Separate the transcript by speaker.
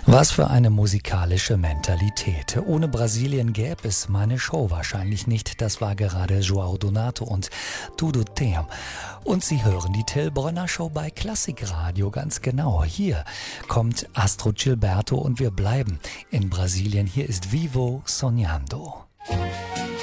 Speaker 1: Was für eine musikalische Mentalität. Ohne Brasilien gäbe es meine Show wahrscheinlich nicht. Das war gerade João Donato und Tudo Tem. Und Sie hören die Till Brönner Show bei Klassikradio, ganz genau. Hier kommt Astrud Gilberto und wir bleiben in Brasilien. Hier ist Vivo Sonhando.